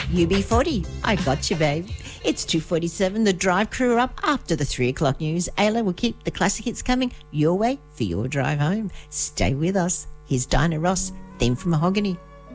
UB40, I got you, babe. It's 2:47. The drive crew are up after the 3 o'clock news. Ayla will keep the classic hits coming your way for your drive home. Stay with us. Here's Dinah Ross, theme from Mahogany.